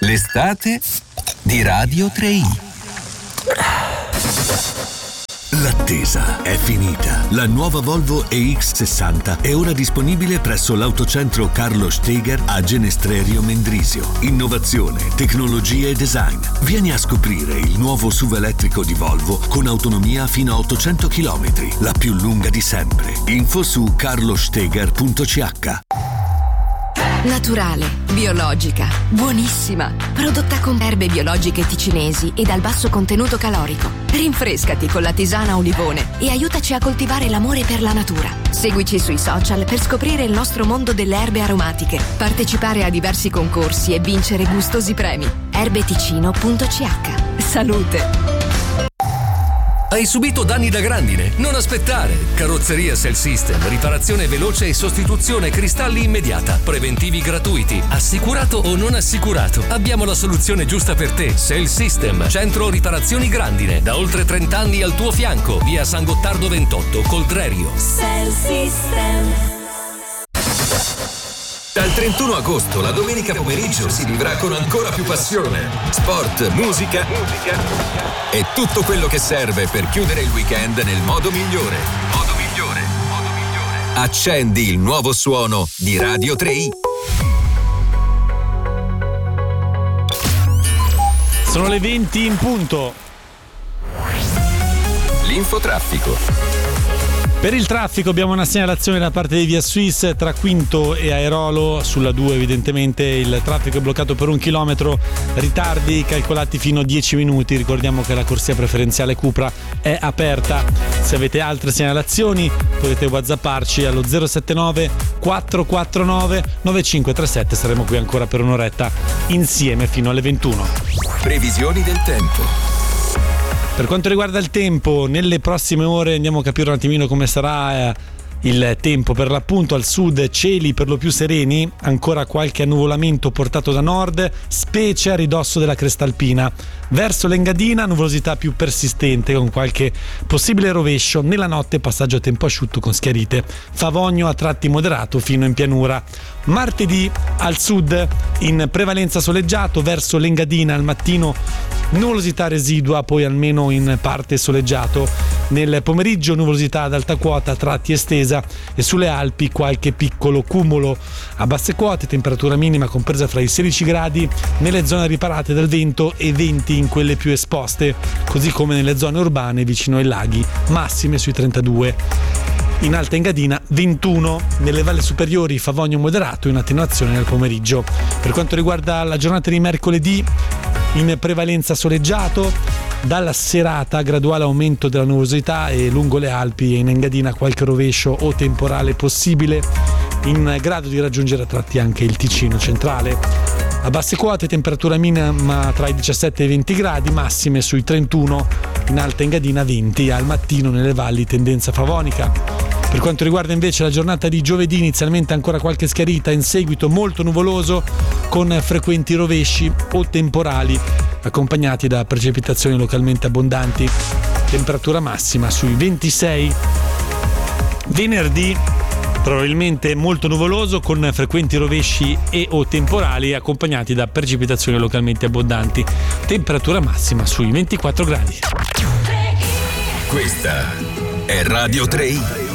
L'estate di Radio 3i. L'attesa è finita. La nuova Volvo EX60 è ora disponibile presso l'autocentro Carlo Steger a Genestrerio Mendrisio. Innovazione, tecnologia e design. Vieni a scoprire il nuovo SUV elettrico di Volvo con autonomia fino a 800 km, la più lunga di sempre. Info su carlosteger.ch. Naturale, biologica, buonissima. Prodotta con erbe biologiche ticinesi e dal basso contenuto calorico. Rinfrescati con la tisana olivone e aiutaci a coltivare l'amore per la natura. Seguici sui social per scoprire il nostro mondo delle erbe aromatiche, partecipare a diversi concorsi e vincere gustosi premi. erbeticino.ch. Salute! Hai subito danni da grandine? Non aspettare! Carrozzeria Cell System, riparazione veloce e sostituzione cristalli immediata, preventivi gratuiti, assicurato o non assicurato. Abbiamo la soluzione giusta per te. Cell System, centro riparazioni grandine, da oltre 30 anni al tuo fianco, via San Gottardo 28, Coldrerio. Cell System. Dal 31 agosto la domenica pomeriggio si vivrà con ancora più passione. Sport, musica e tutto quello che serve per chiudere il weekend nel modo migliore. Accendi il nuovo suono di Radio 3i. Sono le 20 in punto. L'infotraffico. Per il traffico abbiamo una segnalazione da parte di Via Suisse tra Quinto e Airolo. Sulla 2 evidentemente il traffico è bloccato per 1 chilometro, ritardi calcolati fino a 10 minuti. Ricordiamo che la corsia preferenziale Cupra è aperta. Se avete altre segnalazioni potete whatsapparci allo 079 449 9537. Saremo qui ancora per un'oretta insieme fino alle 21. Previsioni del tempo. Per quanto riguarda il tempo, nelle prossime ore andiamo a capire un attimino come sarà il tempo. Per l'appunto al sud cieli per lo più sereni, ancora qualche annuvolamento portato da nord, specie a ridosso della cresta alpina. Verso l'Engadina nuvolosità più persistente con qualche possibile rovescio. Nella notte passaggio a tempo asciutto con schiarite. Favogno a tratti moderato fino in pianura. Martedì al sud in prevalenza soleggiato, verso l'Engadina al mattino nuvolosità residua, poi almeno in parte soleggiato. Nel pomeriggio nuvolosità ad alta quota, tratti estesa, e sulle Alpi qualche piccolo cumulo. A basse quote temperatura minima compresa fra i 16 gradi nelle zone riparate dal vento e 20 in quelle più esposte, così come nelle zone urbane vicino ai laghi, massime sui 32. In Alta Engadina 21, nelle valli superiori favogno moderato in attenuazione nel pomeriggio. Per quanto riguarda la giornata di mercoledì, in prevalenza soleggiato, dalla serata graduale aumento della nuvolosità e lungo le Alpi e in Engadina qualche rovescio o temporale possibile, in grado di raggiungere a tratti anche il Ticino centrale. A basse quote temperatura minima tra i 17 e i 20 gradi, massime sui 31, in Alta Engadina 20, al mattino nelle valli tendenza favonica. Per quanto riguarda invece la giornata di giovedì, inizialmente ancora qualche schiarita, in seguito molto nuvoloso con frequenti rovesci o temporali accompagnati da precipitazioni localmente abbondanti. Temperatura massima sui 26. Venerdì probabilmente molto nuvoloso con frequenti rovesci e o temporali accompagnati da precipitazioni localmente abbondanti. Temperatura massima sui 24 gradi. Questa è Radio 3i.